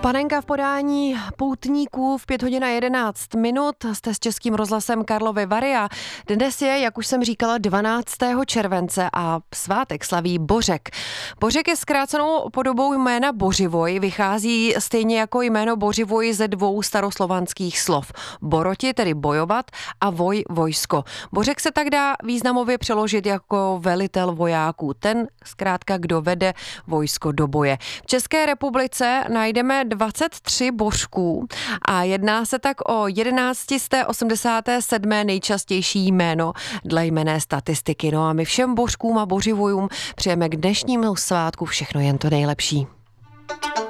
Panenka v podání poutníků v 5:11. Jste s Českým rozhlasem Karlovy Vary a dnes je, jak už jsem říkala, 12. července a svátek slaví Bořek. Bořek je zkrácenou podobou jména Bořivoj, vychází stejně jako jméno Bořivoj ze dvou staroslovanských slov. Boroti, tedy bojovat, a voj, vojsko. Bořek se tak dá významově přeložit jako velitel vojáků, ten zkrátka, kdo vede vojsko do boje. V České republice najdeme 23 bořků a jedná se tak o 1187. nejčastější jméno dle jmenné statistiky. No a my všem bořkům a bořivojům přejeme k dnešnímu svátku všechno jen to nejlepší.